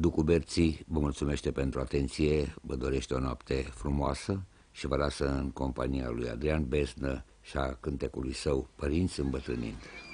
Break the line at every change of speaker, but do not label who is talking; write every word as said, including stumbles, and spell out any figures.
Ducu Berții vă mulțumește pentru atenție, vă dorește o noapte frumoasă și vă lasă în compania lui Adrian Besnă și a cântecului său Părinți îmbătrânind.